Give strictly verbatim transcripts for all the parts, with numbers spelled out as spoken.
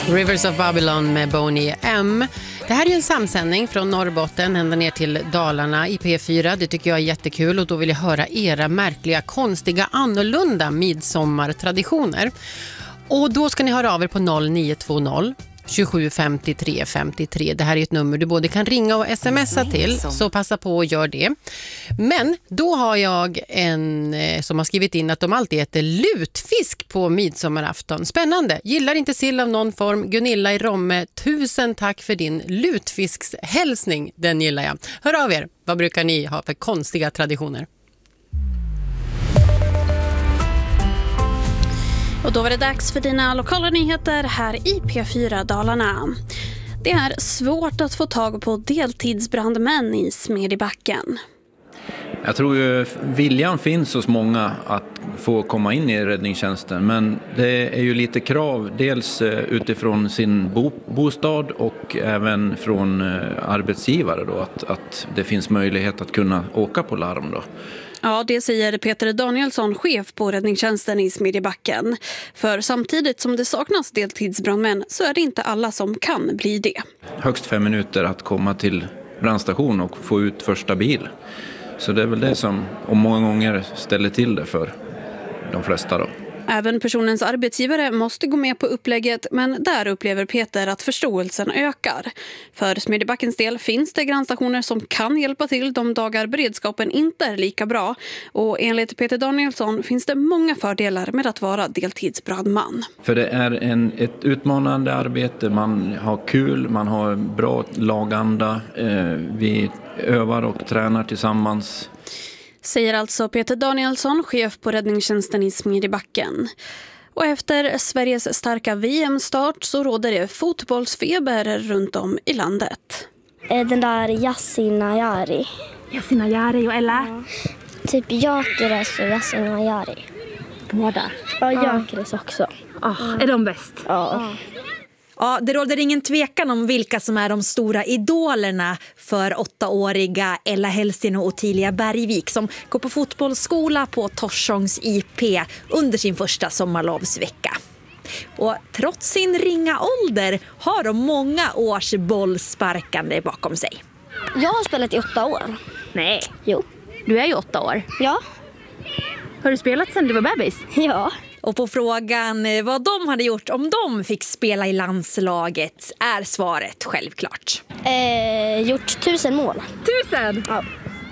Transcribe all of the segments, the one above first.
Rivers of Babylon med Boney M. Det här är en samsändning från Norrbotten ända ner till Dalarna i P fyra. Det tycker jag är jättekul och då vill jag höra era märkliga, konstiga, annorlunda midsommartraditioner. Och då ska ni höra av er på noll nio två noll tjugosju femtiotre femtiotre. Det här är ett nummer du både kan ringa och smsa till, så passa på och gör det. Men då har jag en eh, som har skrivit in att de alltid äter lutfisk på midsommarafton. Spännande. Gillar inte sill av någon form. Gunilla i Romme, tusen tack för din lutfiskshälsning. Den gillar jag. Hör av er. Vad brukar ni ha för konstiga traditioner? Och då var det dags för dina lokala nyheter här i P fyra Dalarna. Det är svårt att få tag på deltidsbrandmän i Smedjebacken. Jag tror ju viljan finns hos många att få komma in i räddningstjänsten, men det är ju lite krav dels utifrån sin bo- bostad och även från arbetsgivare då, att, att det finns möjlighet att kunna åka på larm då. Ja, det säger Peter Danielsson, chef på räddningstjänsten i Smedjebacken. För samtidigt som det saknas deltidsbrandmän så är det inte alla som kan bli det. Högst fem minuter att komma till brandstation och få ut första bil. Så det är väl det som om många gånger ställer till det för de flesta då. Även personens arbetsgivare måste gå med på upplägget, men där upplever Peter att förståelsen ökar. För Smedjebackens del finns det grannstationer som kan hjälpa till de dagar beredskapen inte är lika bra. Och enligt Peter Danielsson finns det många fördelar med att vara deltidsbrandman. För det är en, ett utmanande arbete, man har kul, man har bra laganda, eh, vi övar och tränar tillsammans. Säger alltså Peter Danielsson, chef på räddningstjänsten i Smedjebacken. Och efter Sveriges starka V M-start så råder det fotbollsfeber runt om i landet. Den där Yasin Ayari. Yasin Ayari och Ella? Ja. Typ Gyökeres och Yasin Ayari. Båda? Ja, Gyökeres också. Oh, är de bäst? Ja. Ja, det råder ingen tvekan om vilka som är de stora idolerna för åttaåriga Ella Hellsten och Ottilia Bergvik som går på fotbollsskola på Torsångs I P under sin första sommarlovsvecka. Och trots sin ringa ålder har de många års bollsparkande bakom sig. Jag har spelat i åtta år. Nej. Jo. Du är ju åtta år. Ja. Har du spelat sedan du var bebis? Ja. Och på frågan vad de hade gjort om de fick spela i landslaget är svaret självklart. Eh, gjort tusen mål. Tusen? Ja.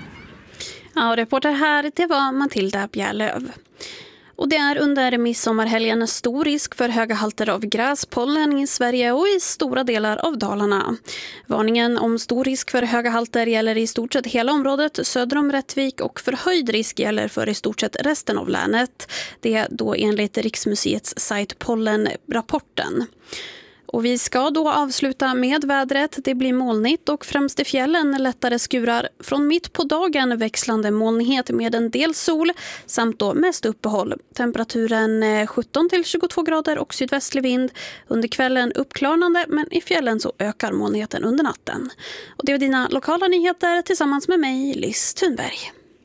Ja, och reporter här, det var Matilda Bjärlöv. Och det är under midsommarhelgen stor risk för höga halter av gräspollen i Sverige och i stora delar av Dalarna. Varningen om stor risk för höga halter gäller i stort sett hela området söder om Rättvik och förhöjd risk gäller för i stort sett resten av länet. Det är då enligt Riksmuseets sajt Pollenrapporten. Och vi ska då avsluta med vädret. Det blir molnigt och främst i fjällen lättare skurar. Från mitt på dagen växlande molnighet med en del sol samt då mest uppehåll. Temperaturen sjutton till tjugotvå grader och sydvästlig vind. Under kvällen uppklarnande, men i fjällen så ökar molnigheten under natten. Och det är dina lokala nyheter tillsammans med mig, Liz Thunberg.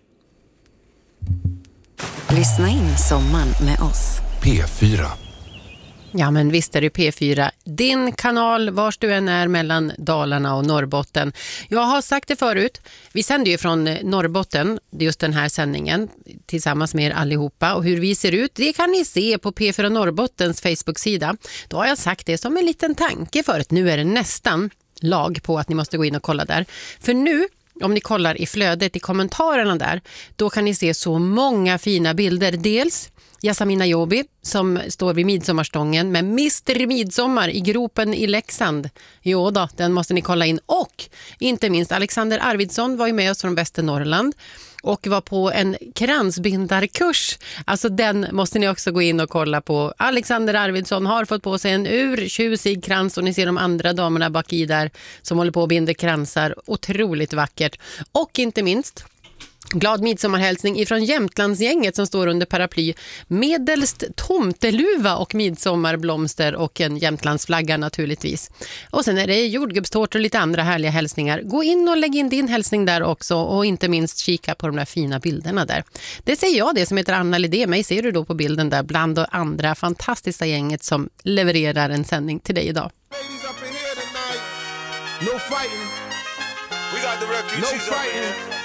Lyssna in sommaren med oss. P fyra. Ja, men visst är det P fyra. Din kanal vars du än är mellan Dalarna och Norrbotten. Jag har sagt det förut. Vi sänder ju från Norrbotten just den här sändningen tillsammans med er allihopa. Och hur vi ser ut, det kan ni se på P fyra Norrbottens Facebook-sida. Då har jag sagt det som en liten tanke för att nu är det nästan lag på att ni måste gå in och kolla där. För nu, om ni kollar i flödet i kommentarerna där, då kan ni se så många fina bilder. Dels Yasamina Jobi som står vid midsommarstången med mister Midsommar i gropen i Leksand. Jo då, den måste ni kolla in. Och inte minst Alexander Arvidsson var ju med oss från Västernorrland och var på en kransbindarkurs. Alltså den måste ni också gå in och kolla på. Alexander Arvidsson har fått på sig en urtjusig krans och ni ser de andra damerna bak i där som håller på att binda kransar. Otroligt vackert. Och inte minst Glad midsommarhälsning ifrån Jämtlandsgänget som står under paraply. Medelst tomteluva och midsommarblomster och en Jämtlandsflagga naturligtvis. Och sen är det jordgubbstårtor och lite andra härliga hälsningar. Gå in och lägg in din hälsning där också och inte minst kika på de där fina bilderna där. Det säger jag, det som heter Anna Lidé. Mig ser du då på bilden där bland de andra fantastiska gänget som levererar en sändning till dig idag. No fighting. We got the refugees. No fighting.